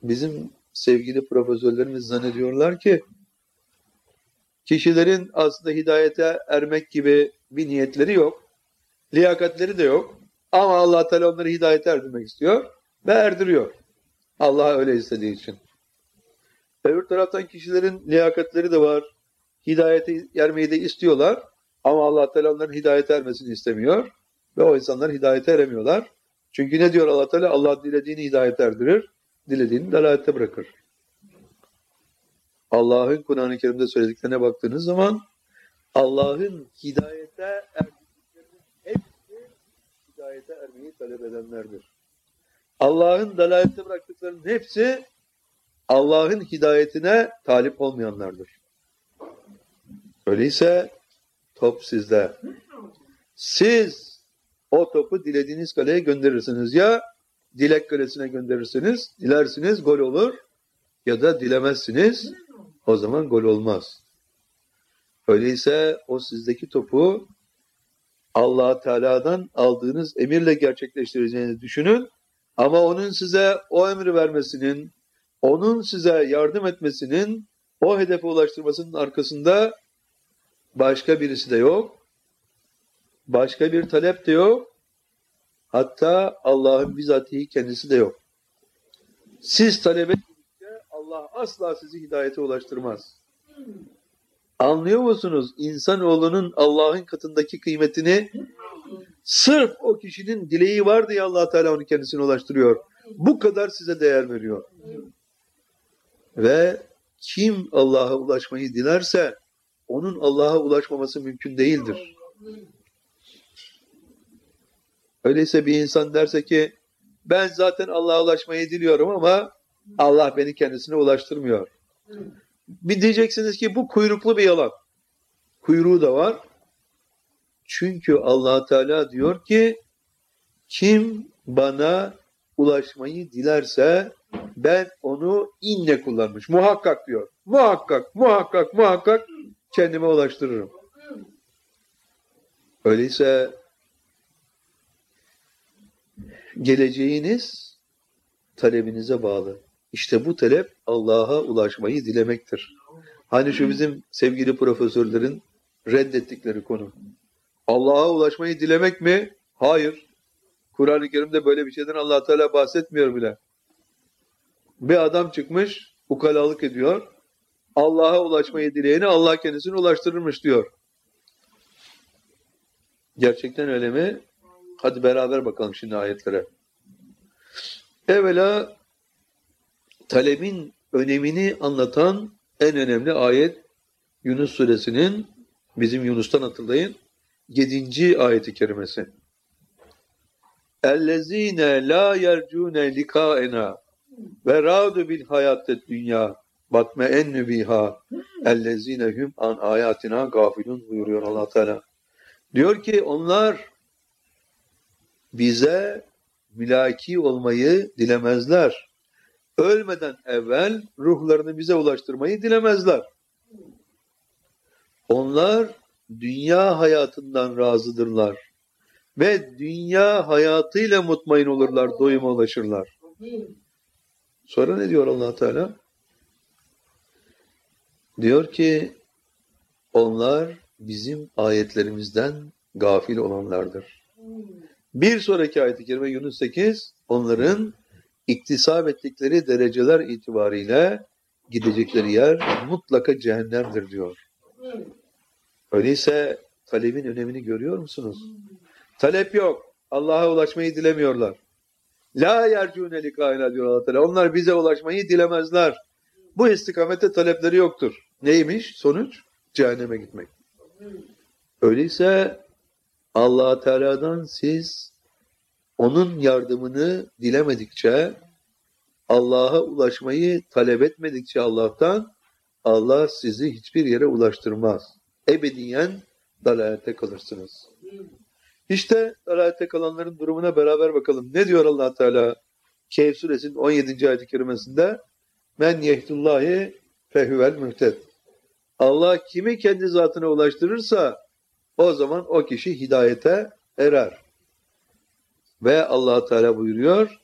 Bizim sevgili profesörlerimiz zannediyorlar ki kişilerin aslında hidayete ermek gibi bir niyetleri yok. Liyakatleri de yok. Ama Allah Teala onları hidayete erdirmek istiyor ve erdiriyor. Allah öyle istediği için. Öbür taraftan kişilerin liyakatleri de var. Hidayete ermeyi de istiyorlar. Ama Allah Teala onların hidayete ermesini istemiyor. Ve o insanlar hidayete eremiyorlar. Çünkü ne diyor Allah Teala? Allah dilediğini hidayete erdirir, dilediğini dalalette bırakır. Allah'ın Kur'an-ı Kerim'de söylediklerine baktığınız zaman Allah'ın hidayete erdiklerinin hepsi hidayete ermeyi talep edenlerdir. Allah'ın dalalette bıraktıklarının hepsi Allah'ın hidayetine talip olmayanlardır. Öyleyse top sizde. Siz o topu dilediğiniz kaleye gönderirsiniz. Ya dilek kalesine gönderirsiniz, dilersiniz gol olur ya da dilemezsiniz, o zaman gol olmaz. Öyleyse o sizdeki topu Allah Teala'dan aldığınız emirle gerçekleştireceğinizi düşünün. Ama onun size o emri vermesinin, onun size yardım etmesinin, o hedefe ulaştırmasının arkasında başka birisi de yok. Başka bir talep de yok. Hatta Allah'ın bizatihi kendisi de yok. Siz talep ettikçe Allah asla sizi hidayete ulaştırmaz. Anlıyor musunuz? İnsanoğlunun Allah'ın katındaki kıymetini sırf o kişinin dileği var diye Allah Teala onu kendisine ulaştırıyor. Bu kadar size değer veriyor. Ve kim Allah'a ulaşmayı dilerse onun Allah'a ulaşmaması mümkün değildir. Öyleyse bir insan derse ki ben zaten Allah'a ulaşmayı diliyorum ama Allah beni kendisine ulaştırmıyor. Bir diyeceksiniz ki bu kuyruklu bir yalan. Kuyruğu da var. Çünkü Allah Teala diyor ki kim bana ulaşmayı dilerse ben onu inne kullanmış. Muhakkak diyor. Muhakkak kendime ulaştırırım. Öyleyse geleceğiniz talebinize bağlı. İşte bu talep Allah'a ulaşmayı dilemektir. Hani şu bizim sevgili profesörlerin reddettikleri konu. Allah'a ulaşmayı dilemek mi? Hayır. Kur'an-ı Kerim'de böyle bir şeyden Allah Teala bahsetmiyor bile. Bir adam çıkmış, ukalalık ediyor. Allah'a ulaşmayı dileyeni Allah kendisine ulaştırırmış diyor. Gerçekten öyle mi? Hadi beraber bakalım şimdi ayetlere. Evvela talebin önemini anlatan en önemli ayet Yunus suresinin, bizim Yunus'tan hatırlayın, 7. ayeti kerimesi. اَلَّذ۪ينَ لَا يَرْجُونَ لِقَاءَنَا وَرَادُ بِالْحَيَاتِ الدُّنْيَا وَاتْمَئَنُّ بِهَا اَلَّذ۪ينَ هُمْ عَنْ آيَاتِنَا غَافِلُونَ buyuruyor Allah Teala. Diyor ki onlar bize mülaki olmayı dilemezler. Ölmeden evvel ruhlarını bize ulaştırmayı dilemezler. Onlar dünya hayatından razıdırlar. Ve dünya hayatıyla mutmain olurlar, doyuma ulaşırlar. Sonra ne diyor Allah Teala? Diyor ki onlar bizim ayetlerimizden gafil olanlardır. Bir sonraki ayet-i kerime Yunus 8, onların iktisap ettikleri dereceler itibariyle gidecekleri yer mutlaka cehennemdir diyor. Öyleyse talebin önemini görüyor musunuz? Talep yok. Allah'a ulaşmayı dilemiyorlar. La yercûne likâina diyor Allah Teala. Onlar bize ulaşmayı dilemezler. Bu istikamette talepleri yoktur. Neymiş? Sonuç? Cehenneme gitmek. Öyleyse Allah Teala'dan siz onun yardımını dilemedikçe, Allah'a ulaşmayı talep etmedikçe Allah'tan, Allah sizi hiçbir yere ulaştırmaz. Ebediyen dalalete kalırsınız. İşte dalalete kalanların durumuna beraber bakalım. Ne diyor Allah Teala? Kehf suresinin 17. ayet-i kerimesinde men yehdullahi fehuvel muhted. Allah kimi kendi zatına ulaştırırsa o zaman o kişi hidayete erer. Ve Allah Teala buyuruyor